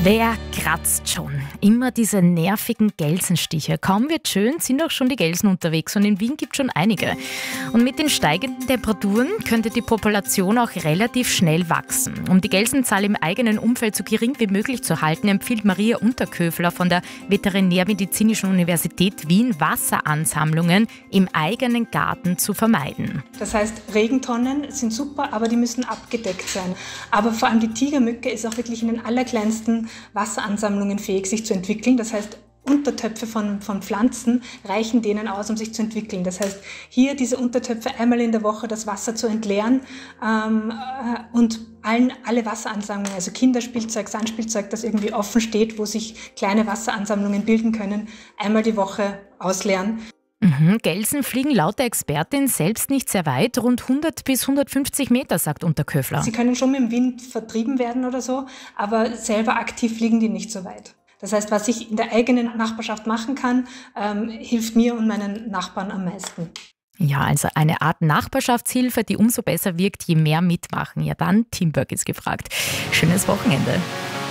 Wer kratzt schon? Immer diese nervigen Gelsenstiche. Kaum wird schön, sind auch schon die Gelsen unterwegs und in Wien gibt es schon einige. Und mit den steigenden Temperaturen könnte die Population auch relativ schnell wachsen. Um die Gelsenzahl im eigenen Umfeld so gering wie möglich zu halten, empfiehlt Maria Unterköfler von der Veterinärmedizinischen Universität Wien, Wasseransammlungen im eigenen Garten zu vermeiden. Das heißt, Regentonnen sind super, aber die müssen abgedeckt sein. Aber vor allem die Tigermücke ist auch wirklich in den allerkleinsten Wasseransammlungen fähig, sich zu entwickeln. Das heißt, Untertöpfe von Pflanzen reichen denen aus, um sich zu entwickeln. Das heißt, hier diese Untertöpfe einmal in der Woche das Wasser zu entleeren und alle Wasseransammlungen, also Kinderspielzeug, Sandspielzeug, das irgendwie offen steht, wo sich kleine Wasseransammlungen bilden können, einmal die Woche ausleeren. Gelsen fliegen laut der Expertin selbst nicht sehr weit, rund 100 bis 150 Meter, sagt Unterköfler. Sie können schon mit dem Wind vertrieben werden oder so, aber selber aktiv fliegen die nicht so weit. Das heißt, was ich in der eigenen Nachbarschaft machen kann, hilft mir und meinen Nachbarn am meisten. Ja, also eine Art Nachbarschaftshilfe, die umso besser wirkt, je mehr mitmachen. Ja, dann Teamwork ist gefragt. Schönes Wochenende.